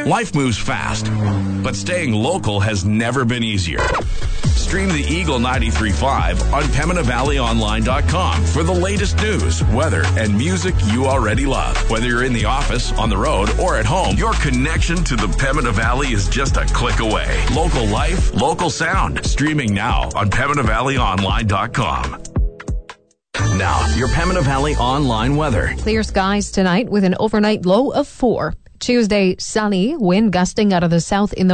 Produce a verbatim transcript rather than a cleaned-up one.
Life moves fast, but staying local has never been easier. Stream the Eagle ninety-three point five on Pembina Valley Online dot com for the latest news, weather, and music you already love. Whether you're in the office, on the road, or at home, your connection to the Pembina Valley is just a click away. Local life, local sound. Streaming now on Pembina Valley Online dot com. Now, your Pembina Valley online weather. Clear skies tonight with an overnight low of four. Tuesday, sunny, wind gusting out of the south in the